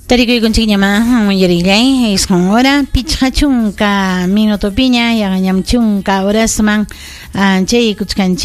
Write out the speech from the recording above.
Tarikuykun llama yariglay es con hora pichachunka minuto piña yaganyam chunka horasman chay kuchkanchi